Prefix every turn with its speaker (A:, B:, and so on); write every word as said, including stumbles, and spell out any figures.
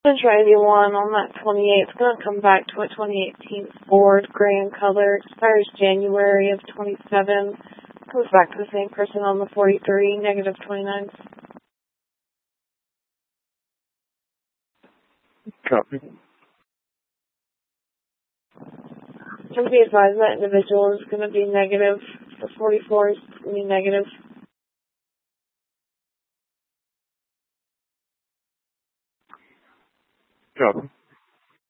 A: I'm going to try anyone on that twenty-eight. It's going to come back to a twenty eighteen Ford, gray in color. Expires January of twenty-seven. Comes back to the same person on the forty-three, negative twenty-nine.
B: Copy.
A: Just be advised that individual is going to be negative. The forty-four is going to be negative.
B: Copy.